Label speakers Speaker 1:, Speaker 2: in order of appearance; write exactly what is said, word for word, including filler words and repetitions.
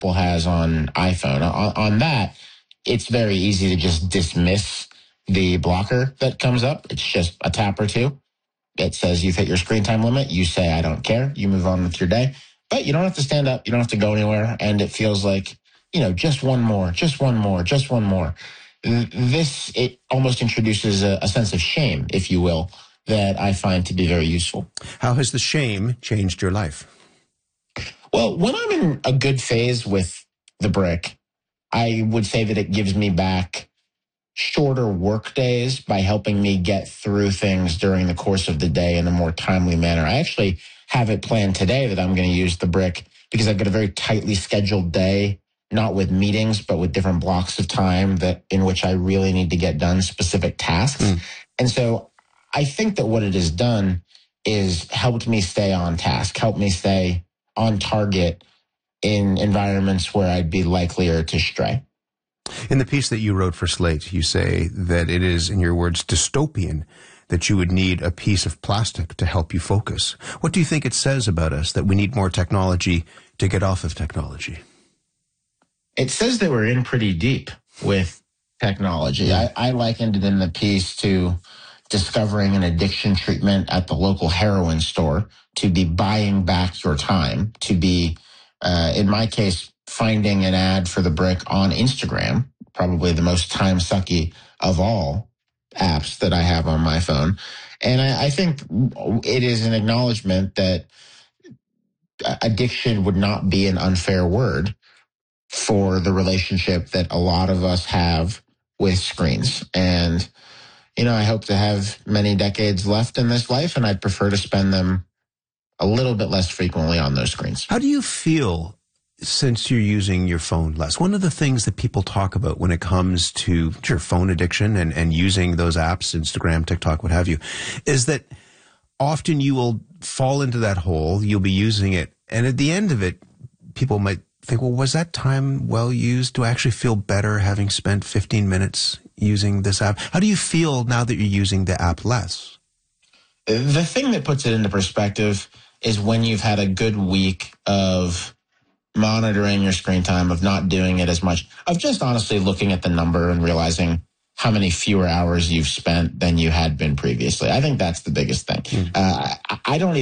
Speaker 1: Apple has on iPhone. On, on that, it's very easy to just dismiss the blocker that comes up. It's just a tap or two. It says you've hit your screen time limit. You say, I don't care. You move on with your day. But you don't have to stand up. You don't have to go anywhere. And it feels like, you know, just one more, just one more, just one more. This, it almost introduces a, a sense of shame, if you will, that I find to be very useful.
Speaker 2: How has the shame changed your life?
Speaker 1: Well, when I'm in a good phase with the Brick, I would say that it gives me back shorter work days by helping me get through things during the course of the day in a more timely manner. I actually have it planned today that I'm going to use the Brick because I've got a very tightly scheduled day, not with meetings, but with different blocks of time that in which I really need to get done specific tasks. Mm. And so I think that what it has done is helped me stay on task, helped me stay on target in environments where I'd be likelier to stray.
Speaker 2: In the piece that you wrote for Slate, you say that it is, in your words, dystopian that you would need a piece of plastic to help you focus. What do you think it says about us that we need more technology to get off of technology?
Speaker 1: It says that we're in pretty deep with technology. I, I likened it in the piece to discovering an addiction treatment at the local heroin store, to be buying back your time, to be, uh, in my case, finding an ad for the Brick on Instagram, probably the most time-sucky of all apps that I have on my phone. And I, I think it is an acknowledgement that addiction would not be an unfair word for the relationship that a lot of us have with screens. And, you know, I hope to have many decades left in this life, and I'd prefer to spend them a little bit less frequently on those screens.
Speaker 2: How do you feel since you're using your phone less? One of the things that people talk about when it comes to your phone addiction and, and using those apps, Instagram, TikTok, what have you, is that often you will fall into that hole, you'll be using it, and at the end of it, people might think, well, was that time well used? Do I actually feel better having spent fifteen minutes using this app? How do you feel now that you're using the app less?
Speaker 1: The thing that puts it into perspective is when you've had a good week of monitoring your screen time, of not doing it as much, of just honestly looking at the number and realizing how many fewer hours you've spent than you had been previously. I think that's the biggest thing. Mm. Uh, I, I don't even